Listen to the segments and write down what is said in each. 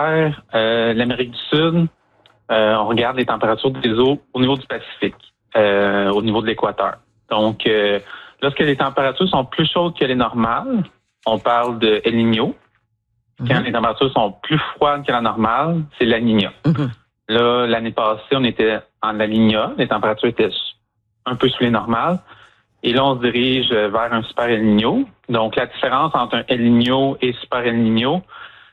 l'Amérique du Sud, on regarde les températures des eaux au niveau du Pacifique, au niveau de l'équateur. Donc, lorsque les températures sont plus chaudes que les normales, on parle de El Niño. Quand les températures sont plus froides que la normale, c'est La Niña. Là, l'année passée, on était en La Niña. Les températures étaient un peu sous les normales. Et là, on se dirige vers un Super El Niño. Donc, la différence entre un El Niño et Super El Niño,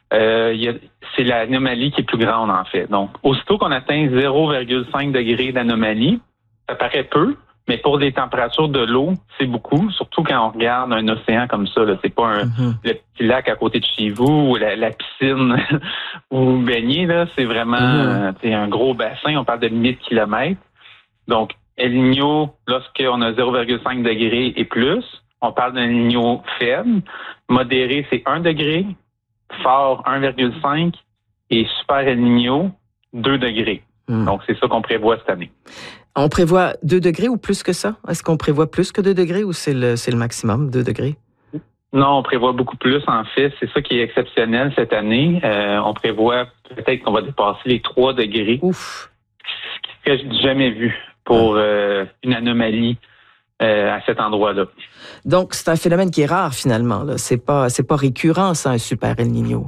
c'est l'anomalie qui est plus grande, en fait. Donc, aussitôt qu'on atteint 0,5 degrés d'anomalie, ça paraît peu, mais pour les températures de l'eau, c'est beaucoup, surtout quand on regarde un océan comme ça. Là. C'est pas le petit lac à côté de chez vous ou la piscine où vous baignez. Là. C'est vraiment un gros bassin. On parle de milliers de kilomètres. Donc, El Niño, lorsqu'on a 0,5 degrés et plus, on parle d'un El Niño faible. Modéré, c'est 1 degré. Fort, 1,5. Et Super El Niño, 2 degrés. Donc, c'est ça qu'on prévoit cette année. On prévoit 2 degrés ou plus que ça? Est-ce qu'on prévoit plus que 2 degrés ou c'est le maximum, 2 degrés? Non, on prévoit beaucoup plus, en fait. C'est ça qui est exceptionnel cette année. On prévoit peut-être qu'on va dépasser les 3 degrés. Ouf! Ce que j'ai jamais vu pour une anomalie à cet endroit-là. Donc, c'est un phénomène qui est rare, finalement. Là. C'est pas récurrent, ça, un Super El Niño.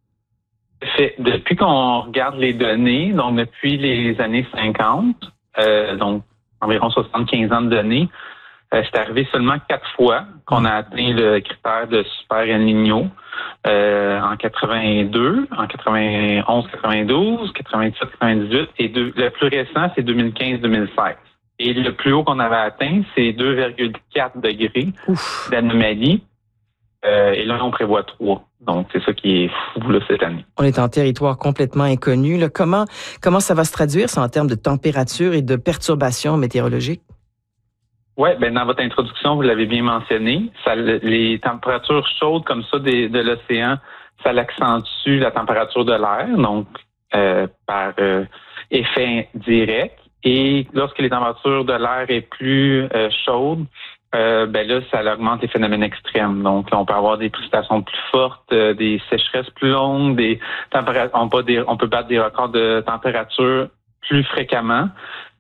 Depuis qu'on regarde les données, donc depuis les années 50, donc environ 75 ans de données, c'est arrivé seulement 4 fois qu'on a atteint le critère de Super El Niño. En 82, en 91, 92, 97, 98 et le plus récent, c'est 2015-2016. Et le plus haut qu'on avait atteint, c'est 2,4 degrés d'anomalie. Et là, on prévoit 3. Donc, c'est ça qui est fou là, cette année. On est en territoire complètement inconnu. Là. Comment ça va se traduire, ça, en termes de température et de perturbations météorologiques? Oui, dans votre introduction, vous l'avez bien mentionné. Les températures chaudes comme ça de l'océan, ça l'accentue la température de l'air, donc par effet direct. Et lorsque les températures de l'air est plus chaudes, là, ça augmente les phénomènes extrêmes. Donc, on peut avoir des précipitations plus fortes, des sécheresses plus longues, on peut battre des records de température plus fréquemment.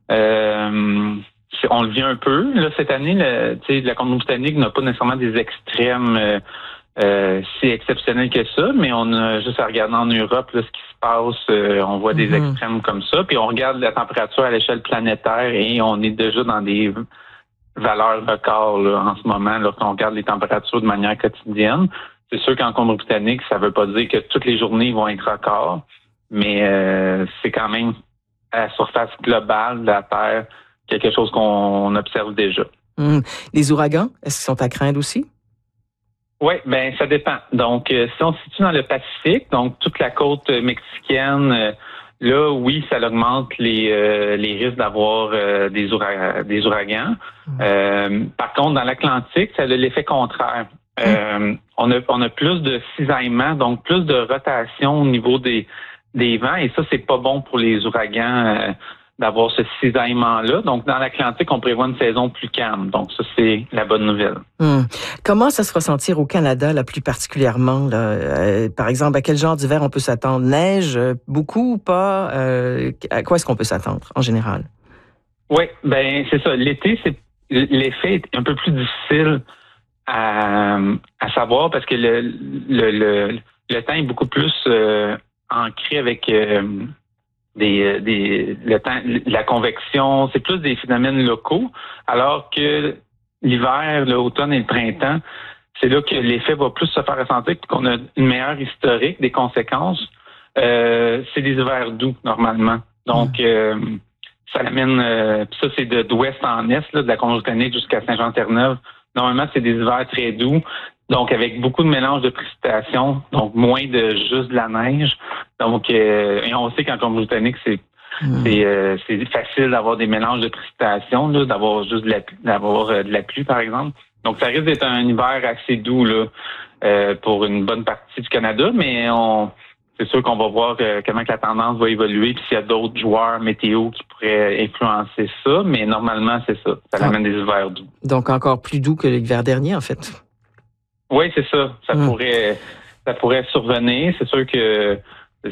On le vit un peu. Là, cette année, la Colombie-Britannique n'a pas nécessairement des extrêmes si exceptionnels que ça, mais on a juste à regarder en Europe là, ce qui se passe. On voit des extrêmes comme ça. Puis on regarde la température à l'échelle planétaire et on est déjà dans des valeurs records là, en ce moment lorsqu'on regarde les températures de manière quotidienne. C'est sûr qu'en Colombie-Britannique, ça ne veut pas dire que toutes les journées vont être records, mais c'est quand même à la surface globale de la Terre quelque chose qu'on observe déjà. Les ouragans, est-ce qu'ils sont à craindre aussi? Oui, ça dépend. Donc, si on se situe dans le Pacifique, donc toute la côte mexicaine, là, oui, ça augmente les risques d'avoir des ouragans. Par contre, dans l'Atlantique, ça a l'effet contraire. On a plus de cisaillement, donc plus de rotation au niveau des vents, et ça, c'est pas bon pour les ouragans d'avoir ce cisaillement-là. Donc, dans l'Atlantique, on prévoit une saison plus calme. Donc, ça, c'est la bonne nouvelle. Comment ça se ressentir au Canada, là, plus particulièrement? Là? Par exemple, à quel genre d'hiver on peut s'attendre? Neige, beaucoup ou pas? À quoi est-ce qu'on peut s'attendre, en général? Oui, c'est ça. L'été, l'effet est un peu plus difficile à savoir parce que le temps est beaucoup plus ancré avec... le temps, la convection, c'est plus des phénomènes locaux, alors que l'hiver, l'automne et le printemps, c'est là que l'effet va plus se faire ressentir, qu'on a une meilleure historique des conséquences. C'est des hivers doux, normalement. Donc, ça l'amène, ça c'est d'ouest en est, là, de la Colombie-Britannique jusqu'à Saint-Jean-Terre-Neuve. Normalement, c'est des hivers très doux. Donc, avec beaucoup de mélange de précipitations, donc moins de juste de la neige. Donc, et on sait qu'en Colombie-Britannique, c'est facile d'avoir des mélanges de précipitations, là, d'avoir juste de la pluie, par exemple. Donc, ça risque d'être un hiver assez doux là, pour une bonne partie du Canada, mais c'est sûr qu'on va voir comment que la tendance va évoluer, puis s'il y a d'autres joueurs météo qui pourraient influencer ça, mais normalement, c'est ça. Ça amène des hivers doux. Donc, encore plus doux que l'hiver dernier, en fait. Oui, c'est ça. Ça pourrait survenir. C'est sûr que